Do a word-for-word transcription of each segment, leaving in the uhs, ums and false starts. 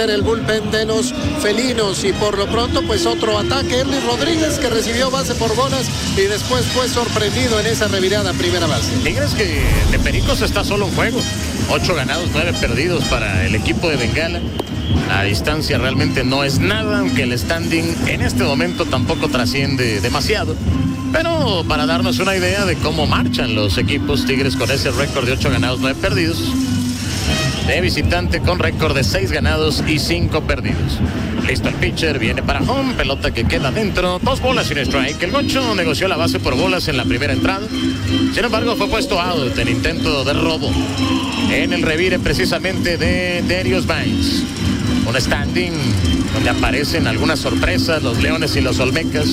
perder el bullpen de los felinos. Y por lo pronto, pues otro ataque, Erlis Rodríguez, que recibió base por bolas y después fue sorprendido en esa revirada primera base. Tigres que de Pericos está solo un juego, ocho ganados, nueve perdidos para el equipo de Bengala. La distancia realmente no es nada, aunque el standing en este momento tampoco trasciende demasiado. Pero para darnos una idea de cómo marchan los equipos, Tigres con ese récord de ocho ganados, nueve perdidos. De visitante con récord de seis ganados y cinco perdidos. Listo el pitcher, viene para home, pelota que queda dentro, dos bolas sin strike. El Gocho negoció la base por bolas en la primera entrada. Sin embargo, fue puesto out en intento de robo en el revire precisamente de Darius Vines. Un standing donde aparecen algunas sorpresas, los Leones y los Olmecas.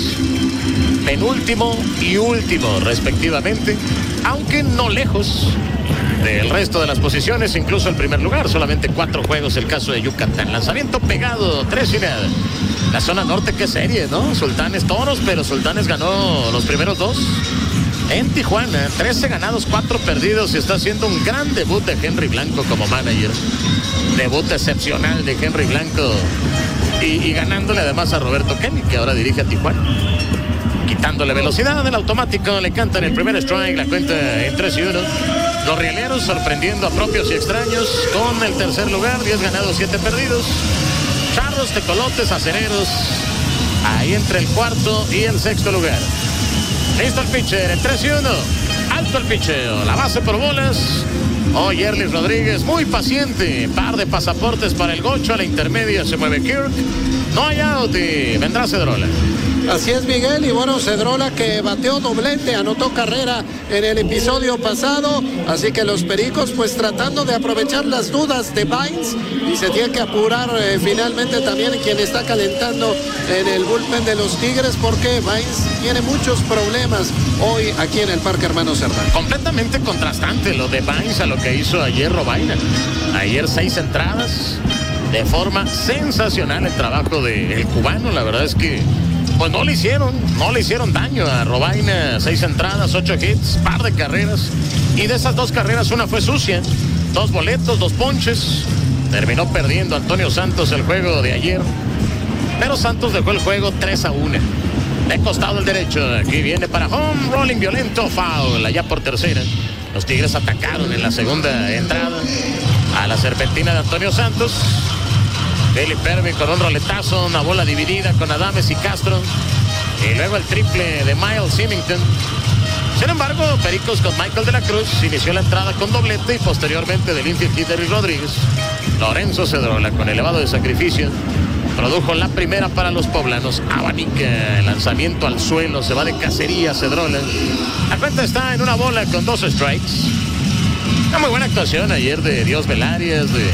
Penúltimo y último respectivamente, aunque no lejos del resto de las posiciones, incluso el primer lugar. Solamente cuatro juegos el caso de Yucatán. Lanzamiento pegado, tres y nada. La zona norte, qué serie, ¿no? Sultanes Toros, pero Sultanes ganó los primeros dos en Tijuana. trece ganados, cuatro perdidos, y está haciendo un gran debut de Henry Blanco como manager. Debut excepcional de Henry Blanco y, y ganándole además a Roberto Kenny, que ahora dirige a Tijuana. Quitándole velocidad del automático, le cantan el primer strike, la cuenta en tres y uno. Los rieleros sorprendiendo a propios y extraños con el tercer lugar, diez ganados, siete perdidos. Charros, tecolotes, acereros, ahí entre el cuarto y el sexto lugar. Listo el pitcher, en tres y uno. Alto el pitcher, la base por bolas. Hoy Erlis Rodríguez muy paciente, par de pasaportes para el Gocho, a la intermedia se mueve Kirk. No hay out y vendrá Cedrola. Así es, Miguel, y bueno, Cedrola que bateó doblete, anotó carrera en el episodio pasado, así que los Pericos pues tratando de aprovechar las dudas de Vines, y se tiene que apurar eh, finalmente también quien está calentando en el bullpen de los Tigres, porque Vines tiene muchos problemas hoy aquí en el Parque Hermano Cerdán. Completamente contrastante lo de Vines a lo que hizo ayer Robaina. Ayer seis entradas, de forma sensacional el trabajo del cubano. La verdad es que pues no le hicieron, no le hicieron daño a Robaina. Seis entradas, ocho hits, par de carreras. Y de esas dos carreras, una fue sucia. Dos boletos, dos ponches. Terminó perdiendo Antonio Santos el juego de ayer. Pero Santos dejó el juego tres a uno. De costado el derecho. Aquí viene para home, rolling violento, foul. Allá por tercera. Los Tigres atacaron en la segunda entrada a la serpentina de Antonio Santos. Billy Perry con un roletazo, una bola dividida con Adames y Castro, y luego el triple de Miles Symington. Sin embargo, Pericos con Michael de la Cruz inició la entrada con doblete, y posteriormente del infield hitter Erlis Rodríguez. Lorenzo Cedrola con elevado de sacrificio produjo la primera para los poblanos. Abanica el lanzamiento al suelo, se va de cacería Cedrola. La cuenta está en una bola con dos strikes. Una muy buena actuación ayer de Dios Velarias, de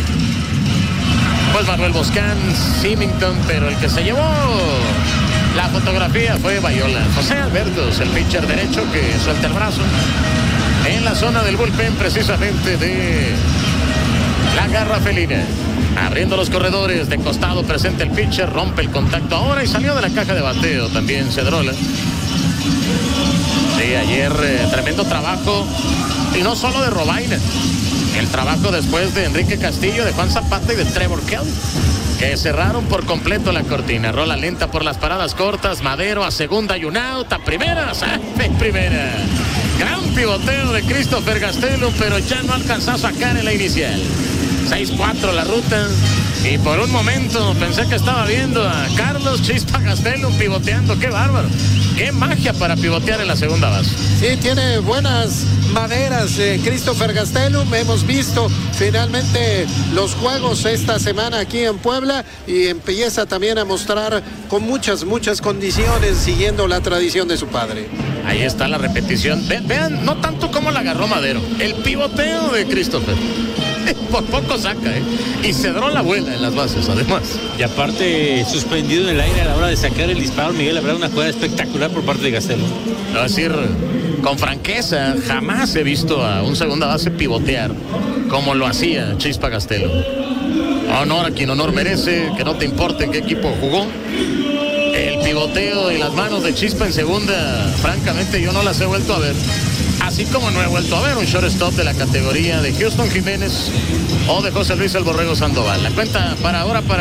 pues Manuel Boscán, Symington, pero el que se llevó la fotografía fue Bayola. José Albertos, el pitcher derecho que suelta el brazo en la zona del bullpen precisamente de la garra felina. Abriendo los corredores, de costado presente el pitcher, rompe el contacto ahora y salió de la caja de bateo también Cedrola. Sí, ayer eh, tremendo trabajo, y no solo de Robaina. El trabajo después de Enrique Castillo, de Juan Zapata y de Trevor Kelly, que cerraron por completo la cortina. Rola lenta por las paradas cortas. Madero a segunda y un out. A primera, safe primera. Gran pivoteo de Christopher Gastelum, pero ya no alcanzó a sacar en la inicial. seis cuatro la ruta. Y por un momento pensé que estaba viendo a Carlos Chispa Gastelum pivoteando. ¡Qué bárbaro! ¡Qué magia para pivotear en la segunda base! Sí, tiene buenas maderas eh, Christopher Gastelum. Hemos visto finalmente los juegos esta semana aquí en Puebla, y empieza también a mostrar con muchas, muchas condiciones, siguiendo la tradición de su padre. Ahí está la repetición. Ve, vean, no tanto como la agarró Madero, el pivoteo de Christopher. Por poco saca, ¿eh? Y Cedrón la vuela en las bases, además. Y aparte, suspendido en el aire a la hora de sacar el disparo, Miguel, habrá una jugada espectacular por parte de Gastelum. Es decir, con franqueza, jamás he visto a un segunda base pivotear como lo hacía Chispa Gastelum. Honor a quien honor merece, que no te importe en qué equipo jugó. El pivoteo y las manos de Chispa en segunda, francamente yo no las he vuelto a ver. Así como no he vuelto a ver un shortstop de la categoría de Houston Jiménez o de José Luis El Borrego Sandoval. La cuenta para ahora para